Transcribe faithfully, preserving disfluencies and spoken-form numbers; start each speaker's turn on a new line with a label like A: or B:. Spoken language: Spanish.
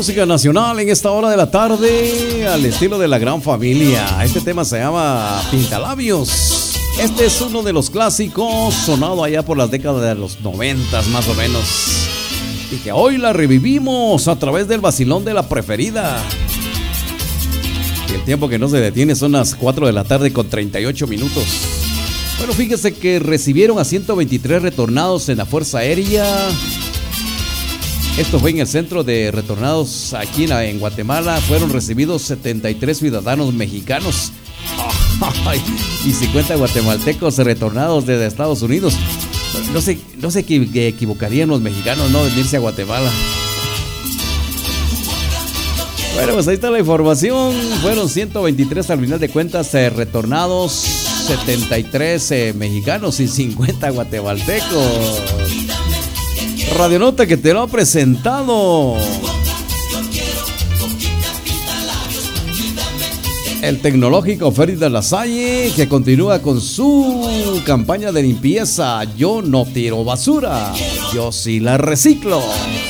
A: música nacional en esta hora de la tarde, al estilo de La Gran Familia. Este tema se llama Pintalabios. Este es uno de los clásicos sonado allá por las décadas de los noventas más o menos, y que hoy la revivimos a través del vacilón de la preferida. Y el tiempo que no se detiene son las cuatro de la tarde con treinta y ocho minutos. Bueno, fíjese que recibieron a ciento veintitrés retornados en la Fuerza Aérea. Esto fue en el centro de retornados aquí en, en Guatemala. Fueron recibidos setenta y tres ciudadanos mexicanos y cincuenta guatemaltecos retornados desde Estados Unidos. No sé, no se equivocarían los mexicanos, ¿no?, de irse a Guatemala. Bueno, pues ahí está la información. Fueron ciento veintitrés al final de cuentas eh, retornados, setenta y tres eh, mexicanos y cincuenta guatemaltecos. Radionota que te lo ha presentado el Tecnológico Félix de la Salle, que continúa con su campaña de limpieza. Yo no tiro basura, yo sí la reciclo.